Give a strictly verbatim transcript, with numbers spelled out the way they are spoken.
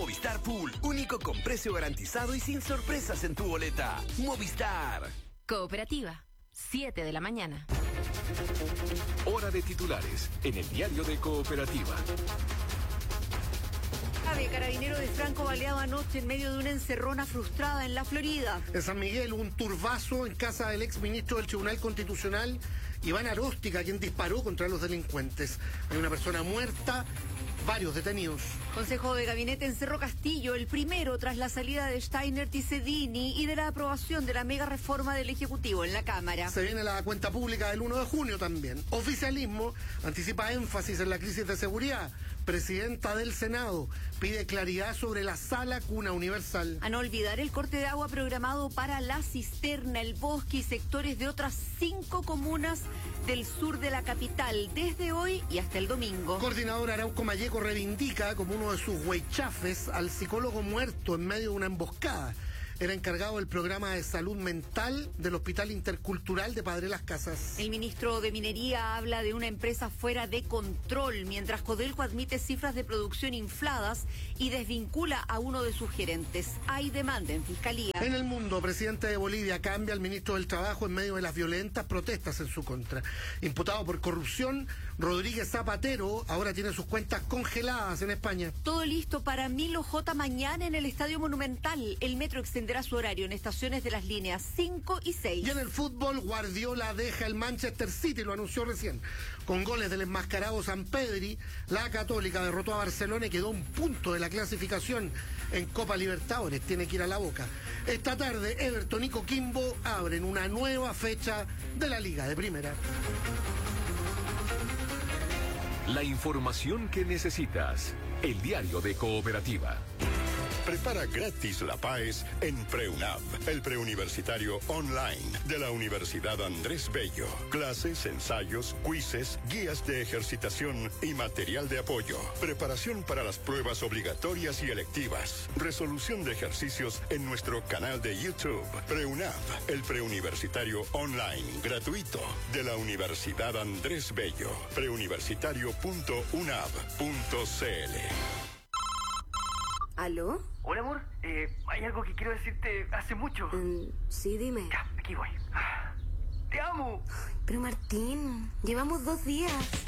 Movistar Pool, único con precio garantizado y sin sorpresas en tu boleta. Movistar. Cooperativa, siete de la mañana. Hora de titulares en el diario de Cooperativa. Carabinero de Franco baleado anoche en medio de una encerrona frustrada en la Florida. En San Miguel, un turbazo en casa del exministro del Tribunal Constitucional, Iván Aróstica, quien disparó contra los delincuentes. Hay una persona muerta, varios detenidos. Consejo de Gabinete en Cerro Castillo, el primero tras la salida de Steiner y Cedini y de la aprobación de la mega reforma del Ejecutivo en la Cámara. Se viene la cuenta pública del uno de junio también. Oficialismo anticipa énfasis en la crisis de seguridad. Presidenta del Senado pide claridad sobre la sala cuna universal. A no olvidar el corte de agua programado para La Cisterna, El Bosque y sectores de otras cinco comunas del sur de la capital, desde hoy y hasta el domingo. Coordinador Arauco Malleco reivindica como uno de sus huaychafes al psicólogo muerto en medio de una emboscada. Era encargado del programa de salud mental del Hospital Intercultural de Padre Las Casas. El ministro de Minería habla de una empresa fuera de control, mientras Codelco admite cifras de producción infladas y desvincula a uno de sus gerentes. Hay demanda en Fiscalía. En el mundo, presidente de Bolivia cambia al ministro del Trabajo en medio de las violentas protestas en su contra. Imputado por corrupción, Rodríguez Zapatero ahora tiene sus cuentas congeladas en España. Todo listo para Milo J mañana en el Estadio Monumental. El metro extenderá su horario en estaciones de las líneas cinco y seis. Y en el fútbol, Guardiola deja el Manchester City, lo anunció recién. Con goles del enmascarado Sampedri, la Católica derrotó a Barcelona y quedó un punto de la clasificación en Copa Libertadores. Tiene que ir a la Boca. Esta tarde, Everton y Coquimbo abren una nueva fecha de la Liga de Primera. La información que necesitas. El diario de Cooperativa. Prepara gratis la PAES en PreUNAV, el preuniversitario online de la Universidad Andrés Bello. Clases, ensayos, quizzes, guías de ejercitación y material de apoyo. Preparación para las pruebas obligatorias y electivas. Resolución de ejercicios en nuestro canal de YouTube. PreUNAV, el preuniversitario online gratuito de la Universidad Andrés Bello. preuniversitario punto unav punto cl. ¿Aló? Hola, amor. Eh, hay algo que quiero decirte hace mucho. Mm, sí, dime. Ya, aquí voy. ¡Te amo! Pero Martín, llevamos dos días.